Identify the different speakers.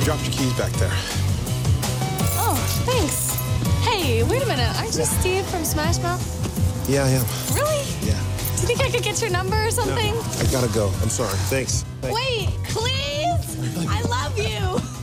Speaker 1: dropped your keys back there.
Speaker 2: Oh, thanks. Hey, wait a minute. Aren't you Steve from Smash Mouth?
Speaker 1: Yeah, I am.
Speaker 2: Really?
Speaker 1: Yeah.
Speaker 2: Do you think I could get your number or something?
Speaker 1: No, I gotta go. I'm sorry. Thanks.
Speaker 2: Wait, please? I love you.